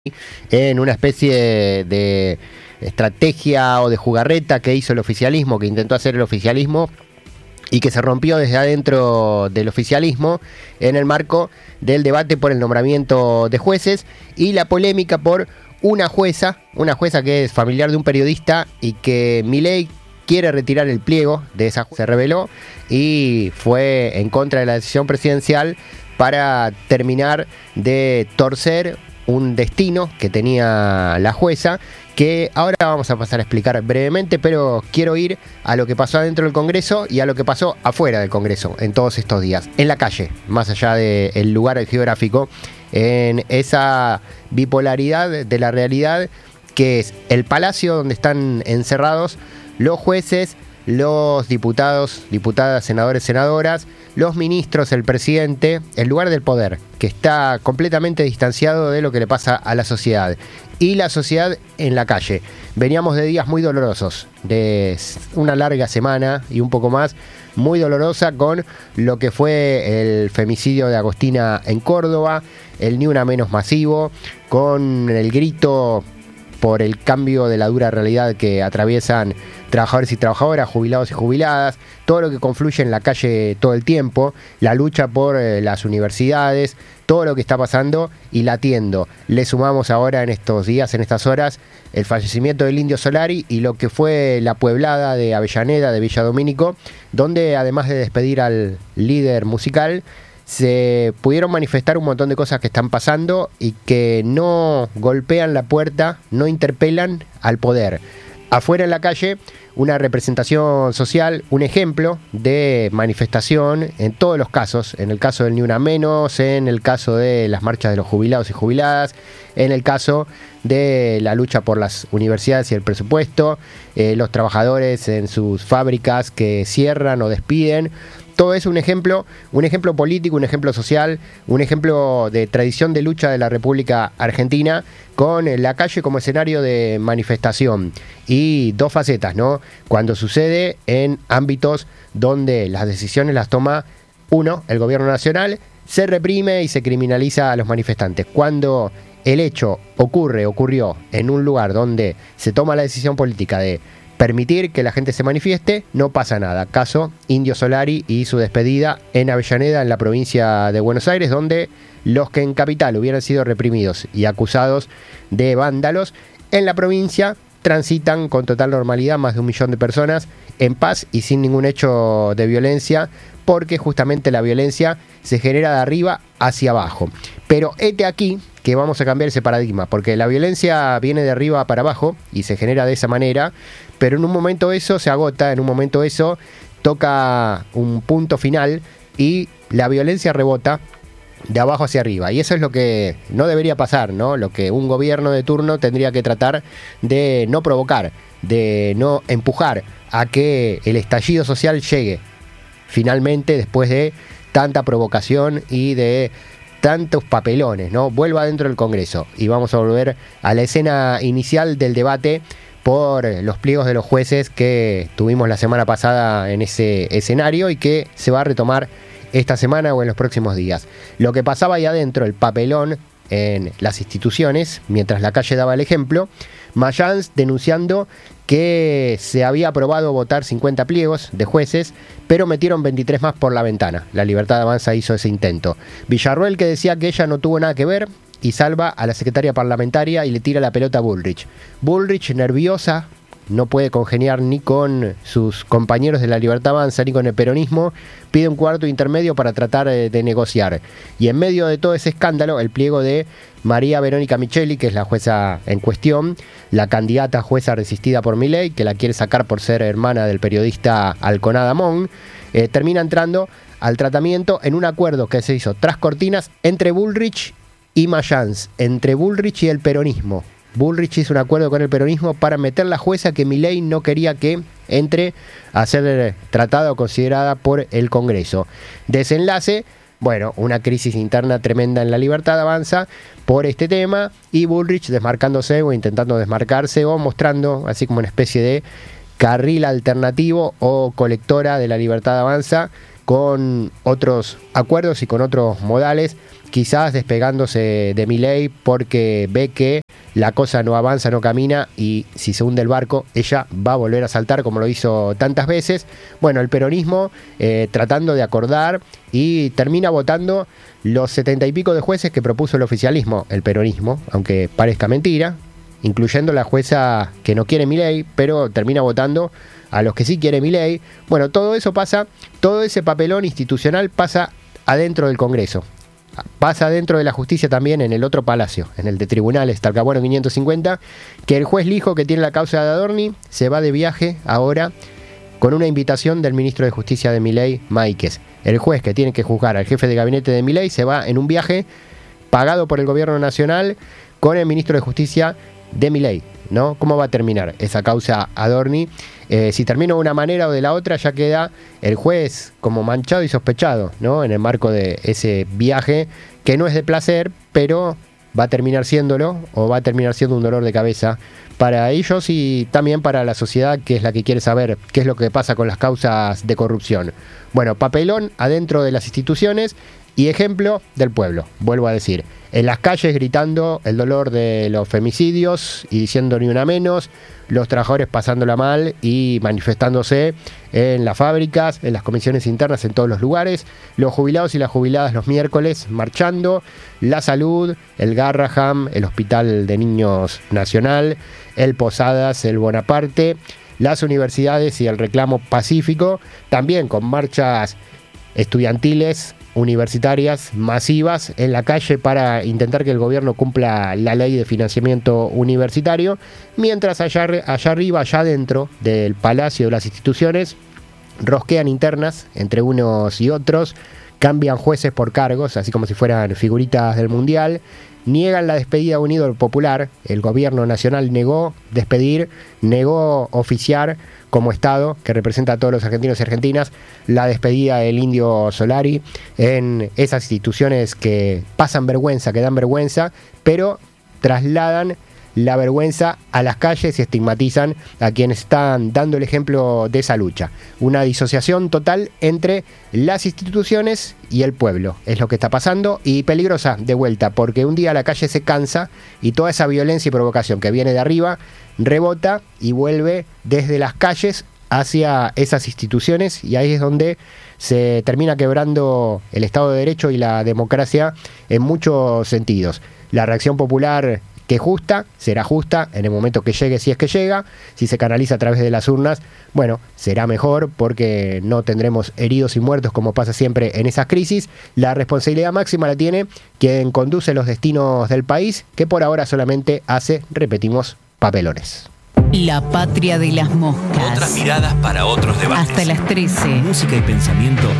en una especie de estrategia o de jugarreta que hizo el oficialismo, que intentó hacer el oficialismo y que se rompió desde adentro del oficialismo en el marco del debate por el nombramiento de jueces y la polémica por una jueza que es familiar de un periodista y que Milei quiere retirar el pliego de esa jueza. Se rebeló y fue en contra de la decisión presidencial para terminar de torcer un destino que tenía la jueza, que ahora vamos a pasar a explicar brevemente, pero quiero ir a lo que pasó adentro del Congreso y a lo que pasó afuera del Congreso en todos estos días, en la calle, más allá del lugar geográfico, en esa bipolaridad de la realidad que es el palacio donde están encerrados los jueces, los diputados, diputadas, senadores, senadoras, los ministros, el presidente, el lugar del poder, que está completamente distanciado de lo que le pasa a la sociedad. Y la sociedad en la calle. Veníamos de días muy dolorosos, de una larga semana y un poco más, muy dolorosa con lo que fue el femicidio de Agostina en Córdoba, el Ni Una Menos masivo, con el grito por el cambio de la dura realidad que atraviesan trabajadores y trabajadoras, jubilados y jubiladas, todo lo que confluye en la calle todo el tiempo, la lucha por las universidades, todo lo que está pasando y latiendo. Le sumamos ahora en estos días, en estas horas, el fallecimiento del Indio Solari y lo que fue la pueblada de Avellaneda, de Villa Domínico, donde además de despedir al líder musical, se pudieron manifestar un montón de cosas que están pasando y que no golpean la puerta, no interpelan al poder. Afuera en la calle, una representación social, un ejemplo de manifestación en todos los casos, en el caso del Ni Una Menos, en el caso de las marchas de los jubilados y jubiladas, en el caso de la lucha por las universidades y el presupuesto, los trabajadores en sus fábricas que cierran o despiden. Todo es un ejemplo político, un ejemplo social, un ejemplo de tradición de lucha de la República Argentina, con la calle como escenario de manifestación. Y dos facetas, ¿no? Cuando sucede en ámbitos donde las decisiones las toma el gobierno nacional, se reprime y se criminaliza a los manifestantes. Cuando el hecho ocurrió en un lugar donde se toma la decisión política de permitir que la gente se manifieste, no pasa nada. Caso Indio Solari y su despedida en Avellaneda, en la provincia de Buenos Aires, donde los que en Capital hubieran sido reprimidos y acusados de vándalos, en la provincia transitan con total normalidad más de 1 millón de personas en paz y sin ningún hecho de violencia, porque justamente la violencia se genera de arriba hacia abajo. Pero hete aquí que vamos a cambiar ese paradigma, porque la violencia viene de arriba para abajo y se genera de esa manera, pero en un momento eso se agota, en un momento eso toca un punto final y la violencia rebota de abajo hacia arriba. Y eso es lo que no debería pasar, ¿no? Lo que un gobierno de turno tendría que tratar de no provocar, de no empujar a que el estallido social llegue finalmente después de tanta provocación y de tantos papelones, ¿no? Vuelva dentro del Congreso y vamos a volver a la escena inicial del debate por los pliegos de los jueces que tuvimos la semana pasada en ese escenario y que se va a retomar esta semana o en los próximos días. Lo que pasaba ahí adentro, el papelón en las instituciones, mientras la calle daba el ejemplo, Mayans denunciando que se había aprobado votar 50 pliegos de jueces, pero metieron 23 más por la ventana. La Libertad Avanza hizo ese intento. Villarroel, que decía que ella no tuvo nada que ver, y salva a la secretaria parlamentaria y le tira la pelota a Bullrich. Bullrich, nerviosa, no puede congeniar ni con sus compañeros de la Libertad Avanza ni con el peronismo, pide un cuarto intermedio para tratar de negociar. Y en medio de todo ese escándalo, el pliego de María Verónica Micheli, que es la jueza en cuestión, la candidata jueza resistida por Milei, que la quiere sacar por ser hermana del periodista Alconada Mon, termina entrando al tratamiento en un acuerdo que se hizo tras cortinas entre Bullrich y Mayans, entre Bullrich y el peronismo. Bullrich hizo un acuerdo con el peronismo para meter la jueza que Milei no quería que entre a ser tratada o considerada por el Congreso. Desenlace, bueno, una crisis interna tremenda en la Libertad Avanza por este tema y Bullrich desmarcándose o intentando desmarcarse o mostrando así como una especie de carril alternativo o colectora de la Libertad Avanza con otros acuerdos y con otros modales, quizás despegándose de Milei porque ve que la cosa no avanza, no camina, y si se hunde el barco, ella va a volver a saltar como lo hizo tantas veces. Bueno, el peronismo tratando de acordar, y termina votando los 70 y pico de jueces que propuso el oficialismo, el peronismo, aunque parezca mentira, incluyendo la jueza que no quiere Milei, pero termina votando a los que sí quiere Milei. Bueno, todo eso pasa, todo ese papelón institucional pasa adentro del Congreso. Pasa dentro de la justicia también, en el otro palacio, en el de tribunales, Talcahuano 550, que el juez Lijo, que tiene la causa de Adorni, se va de viaje ahora con una invitación del ministro de Justicia de Milei, Máiquez. El juez que tiene que juzgar al jefe de gabinete de Milei se va en un viaje pagado por el gobierno nacional con el ministro de Justicia de Milei, ¿no? ¿Cómo va a terminar esa causa Adorni? Si termina de una manera o de la otra, ya queda el juez como manchado y sospechado, ¿no? En el marco de ese viaje que no es de placer, pero va a terminar siéndolo, o va a terminar siendo un dolor de cabeza para ellos y también para la sociedad, que es la que quiere saber qué es lo que pasa con las causas de corrupción. Bueno, papelón adentro de las instituciones y ejemplo del pueblo, vuelvo a decir. En las calles gritando el dolor de los femicidios y diciendo ni una menos, los trabajadores pasándola mal y manifestándose en las fábricas, en las comisiones internas, en todos los lugares, los jubilados y las jubiladas los miércoles marchando, la salud, el Garraham, el Hospital de Niños Nacional, el Posadas, el Bonaparte, las universidades y el reclamo pacífico, también con marchas estudiantiles, universitarias, masivas en la calle para intentar que el gobierno cumpla la ley de financiamiento universitario, mientras allá arriba, allá adentro del palacio de las instituciones, rosquean internas entre unos y otros, cambian jueces por cargos, así como si fueran figuritas del mundial, niegan la despedida de Unido Popular. El gobierno nacional negó despedir, negó oficiar como Estado, que representa a todos los argentinos y argentinas, la despedida del Indio Solari en esas instituciones que pasan vergüenza, que dan vergüenza, pero trasladan la vergüenza a las calles y estigmatizan a quienes están dando el ejemplo de esa lucha. Una disociación total entre las instituciones y el pueblo es lo que está pasando, y peligrosa de vuelta, porque un día la calle se cansa y toda esa violencia y provocación que viene de arriba rebota y vuelve desde las calles hacia esas instituciones, y ahí es donde se termina quebrando el Estado de Derecho y la democracia en muchos sentidos. La reacción popular, que justa, será justa en el momento que llegue, si es que llega. Si se canaliza a través de las urnas, bueno, será mejor, porque no tendremos heridos y muertos como pasa siempre en esas crisis. La responsabilidad máxima la tiene quien conduce los destinos del país, que por ahora solamente hace, repetimos, papelones. La patria de las moscas. Otras miradas para otros debates. Hasta las 13. Música y pensamiento